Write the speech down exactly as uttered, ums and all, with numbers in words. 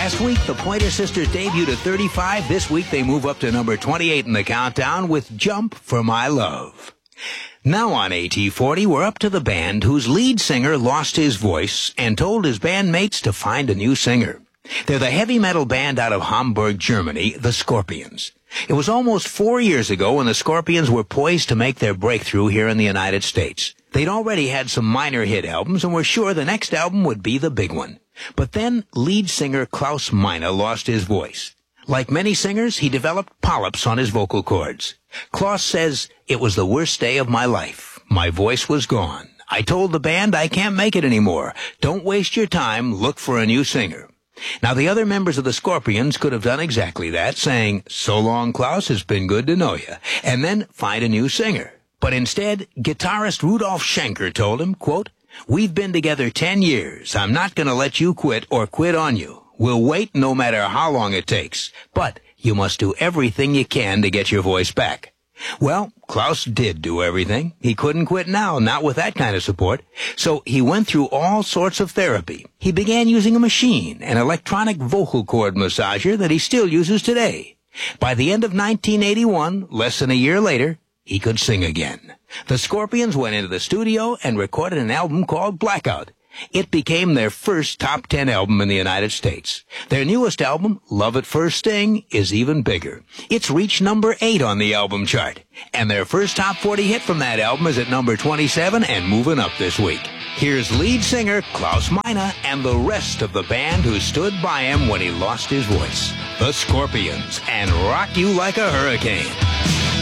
Last week, the Pointer Sisters debuted at thirty-five. This week, they move up to number twenty-eight in the countdown with Jump for My Love. Now on A T forty, we're up to the band whose lead singer lost his voice and told his bandmates to find a new singer. They're the heavy metal band out of Hamburg, Germany, the Scorpions. It was almost four years ago when the Scorpions were poised to make their breakthrough here in the United States. They'd already had some minor hit albums and were sure the next album would be the big one. But then lead singer Klaus Meine lost his voice. Like many singers, he developed polyps on his vocal cords. Klaus says, "It was the worst day of my life. My voice was gone. I told the band I can't make it anymore. Don't waste your time. Look for a new singer." Now, the other members of the Scorpions could have done exactly that, saying, "So long, Klaus, it's been good to know you," and then find a new singer. But instead, guitarist Rudolf Schenker told him, quote, "We've been together ten years. I'm not going to let you quit or quit on you. We'll wait no matter how long it takes, but you must do everything you can to get your voice back." Well, Klaus did do everything. He couldn't quit now, not with that kind of support. So he went through all sorts of therapy. He began using a machine, an electronic vocal cord massager that he still uses today. By the end of nineteen eighty-one, less than a year later, he could sing again. The Scorpions went into the studio and recorded an album called Blackout. It became their first top ten album in the United States. Their newest album, Love at First Sting, is even bigger. It's reached number eight on the album chart. And their first top forty hit from that album is at number twenty-seven and moving up this week. Here's lead singer Klaus Meine and the rest of the band who stood by him when he lost his voice. The Scorpions, and Rock You Like a Hurricane.